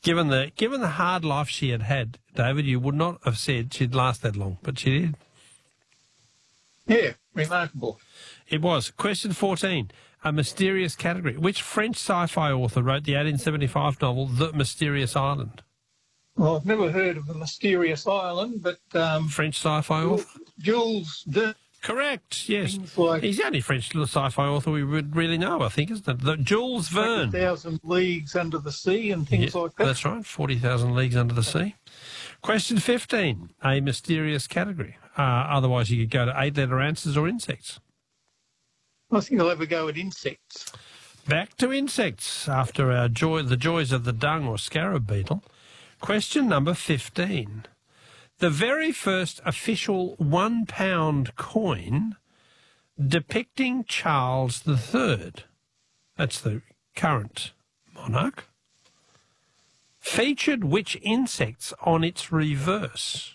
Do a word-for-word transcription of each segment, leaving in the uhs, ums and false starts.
Given the given the hard life she had had, David, you would not have said she'd last that long, but she did. Yeah, remarkable. It was. Question fourteen, a mysterious category. Which French sci-fi author wrote the eighteen seventy-five novel The Mysterious Island? Well, I've never heard of the Mysterious Island, but... Um, French sci-fi author? Jules Verne. Correct, yes. Things like He's the only French sci-fi author we would really know, I think, isn't it? The, Jules Verne. forty thousand Leagues Under the Sea and things Yeah, like that. That's right, forty thousand Leagues Under the Sea. Question fifteen, a mysterious category. Uh, otherwise, you could go to eight-letter answers or insects. I think I'll have a go at insects. Back to insects after our joy, the joys of the dung or scarab beetle. Question number fifteen. The very first official one-pound coin depicting Charles the Third, that's the current monarch, featured which insects on its reverse?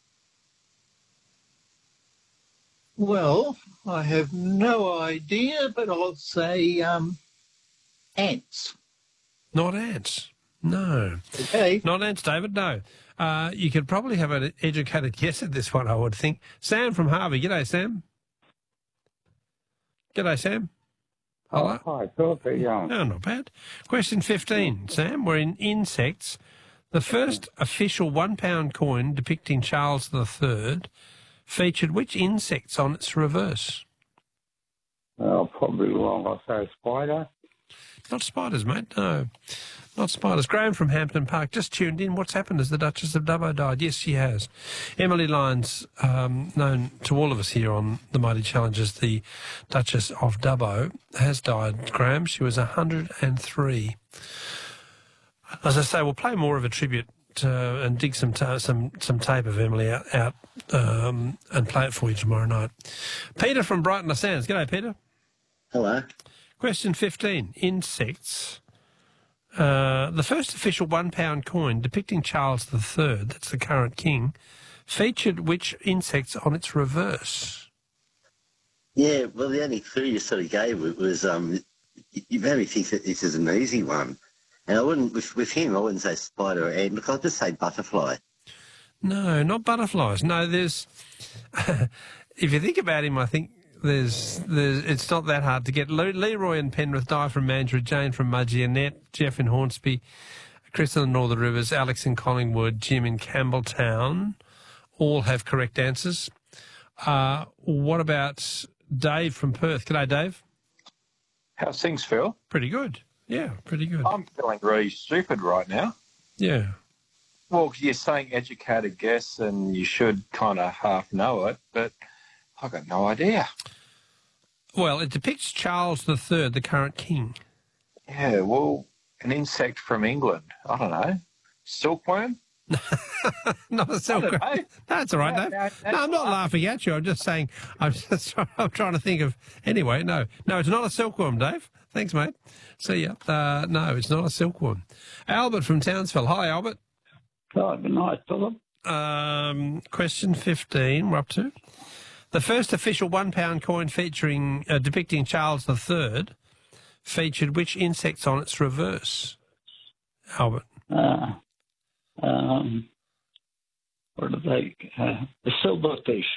Well, I have no idea, but I'll say um, ants. Not ants. No. Okay. Not ants, David, no. Uh, you could probably have an educated guess at this one, I would think. Sam from Harvey. G'day, Sam. G'day, Sam. Hello. Oh, hi, Philip. How are you going? No, not bad. Question fifteen, Sam. We're in insects. The first official one-pound coin depicting Charles the Third featured which insects on its reverse? Oh, probably wrong. I'll say spider. Not spiders, mate, no. Not spiders. Graham from Hampton Park just tuned in. What's happened? Has the Duchess of Dubbo died? Yes, she has. Emily Lyons, um, known to all of us here on the Mighty Challenge as the Duchess of Dubbo, has died, Graham. She was one hundred and three. As I say, we'll play more of a tribute uh, and dig some ta- some some tape of Emily out, out um, and play it for you tomorrow night. Peter from Brighton Le Sands. G'day, Peter. Hello. Question fifteen. Insects. Uh, the first official one-pound coin depicting Charles the Third, that's the current king, featured which insects on its reverse? Yeah, well, the only clue you sort of gave it was um, you made me think that this is an easy one. And I wouldn't, with, with him, I wouldn't say spider or ant. Look, I'll just say butterfly. No, not butterflies. No, there's... if you think about him, I think there's, there's it's not that hard to get. Le- Leroy in Penrith, Di from Mandurah, Jane from Mudgee, Annette, Jeff in Hornsby, Chris in the Northern Rivers, Alex in Collingwood, Jim in Campbelltown, all have correct answers. Uh, what about Dave from Perth? G'day, Dave. How's things, Phil? Pretty good. Yeah, pretty good. I'm feeling really stupid right now. Yeah. Well, you're saying educated guess and you should kind of half know it, but I've got no idea. Well, it depicts Charles the Third, the current king. Yeah, well, an insect from England. I don't know. Silkworm? Not a silkworm. I don't know. That's all right, No, Dave. no, No, that's I'm not fine. laughing at you. I'm just saying, I'm just trying, I'm trying to think of... Anyway, no. No, it's not a silkworm, Dave. Thanks, mate. See ya. Uh, no, it's not a silkworm. Albert from Townsville. Hi, Albert. Oh, good night, Philip. Um, question fifteen, we're up to. The first official one-pound coin featuring uh, depicting Charles the Third featured which insects on its reverse? Albert. Uh, um, what are they? Uh, the silverfish.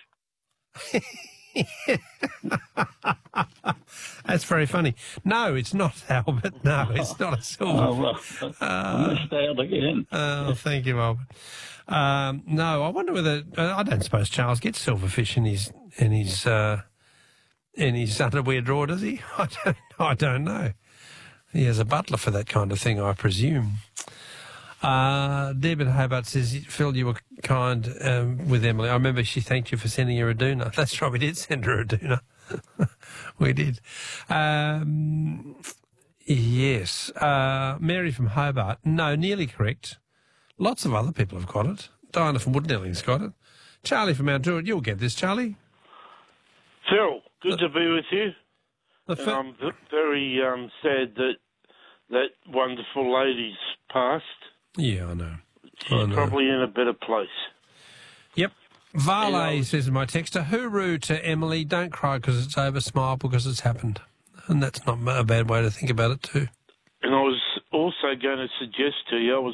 That's very funny. No, it's not, Albert. No, it's not a silver. Oh, well, I missed out again. Oh, thank you, Albert. Um, no, I wonder whether uh, I don't suppose Charles gets silverfish in his in his uh, in his underwear drawer, does he? I don't. I don't know. He has a butler for that kind of thing, I presume. Uh, Deb in Hobart says, Phil, you were kind um, with Emily. I remember she thanked you for sending her a doona. That's right, we did send her a doona. We did. Um, yes. Uh, Mary from Hobart. No, nearly correct. Lots of other people have got it. Diana from Woodnelling's got it. Charlie from Mount Druitt, you'll get this, Charlie. Phil, good to be with you. The And fir- I'm v- very um, sad that that wonderful lady's passed. yeah, I know. She's I know. probably in a better place. Yep. Varley Yeah. says in my texter, hooroo to Emily, don't cry because it's over, smile because it's happened. And that's not a bad way to think about it too. And I was also going to suggest to you, I was